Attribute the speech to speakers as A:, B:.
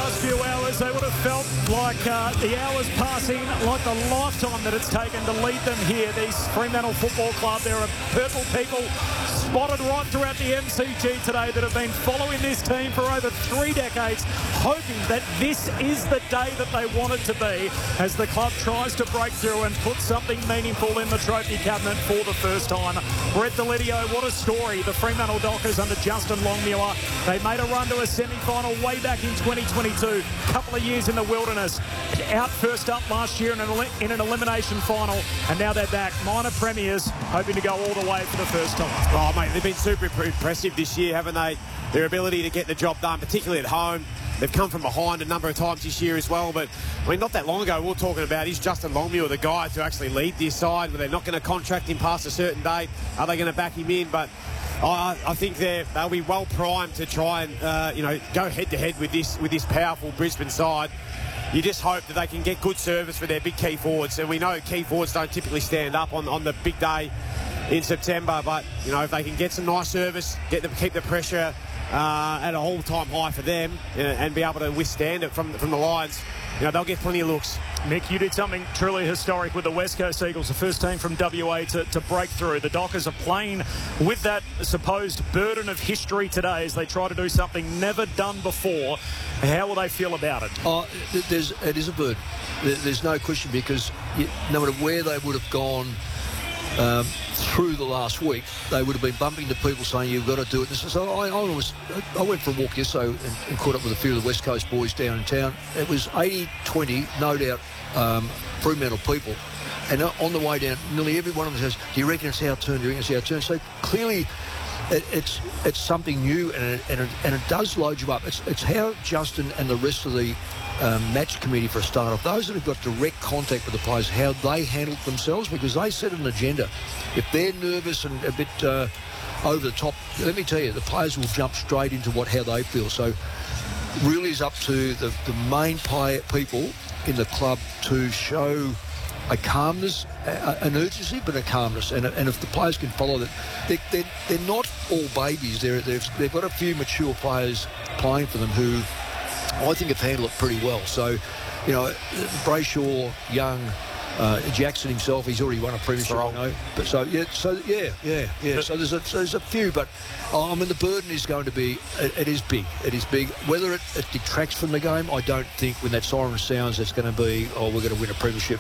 A: last few hours, they would have felt like the hours passing, like the lifetime that it's taken to lead them here. These Fremantle Football Club, there are purple people spotted right throughout the MCG today that have been following this team for over 3 decades, hoping that this is the day that they want it to be as the club tries to break through and put something meaningful in the trophy cabinet for the first time. Brett Delidio, what a story. The Fremantle Dockers under Justin Longmuir. They made a run to a semi-final way back in 2022. Couple of years in the wilderness. Out first up last year in an elimination final. And now they're back. Minor premiers, hoping to go all the way for the first time.
B: Oh, mate, they've been super impressive this year, haven't they? Their ability to get the job done, particularly at home. They've come from behind a number of times this year as well. But, I mean, not that long ago, we were talking about, is Justin Longmuir the guy to actually lead this side? Where they're not going to contract him past a certain date? Are they going to back him in? But I think they'll be well primed to try and, go head-to-head with this powerful Brisbane side. You just hope that they can get good service for their big key forwards. And we know key forwards don't typically stand up on the big day in September. But, if they can get some nice service, keep the pressure at an all-time high for them and be able to withstand it from the Lions, they'll get plenty of looks.
A: Mick, you did something truly historic with the West Coast Eagles, the first team from WA to break through. The Dockers are playing with that supposed burden of history today as they try to do something never done before. How will they feel about it?
C: It is a burden. There's no question, because no matter where they would have gone through the last week, they would have been bumping into people saying, you've got to do it. So I went for a walk yesterday and caught up with a few of the West Coast boys down in town. It was 80-20, no doubt, Fremantle people. And on the way down, nearly every one of them says, do you reckon it's our turn? Do you reckon it's our turn? So clearly it's something new, and it does load you up. It's how Justin and the rest of the match committee, for a start off, those that have got direct contact with the players, how they handle themselves, because they set an agenda. If they're nervous and a bit over the top, let me tell you, the players will jump straight into how they feel. So really is up to the main people in the club to show a calmness, an urgency, but a calmness. And if the players can follow that, they're not all babies. They've got a few mature players playing for them who I think have handled it pretty well. So, Brayshaw, Young, Jackson himself, he's already won a premiership, I know. But So there's a few, but the burden is going to be, it is big. It is big. Whether it detracts from the game, I don't think when that siren sounds, it's going to be, we're going to win a premiership.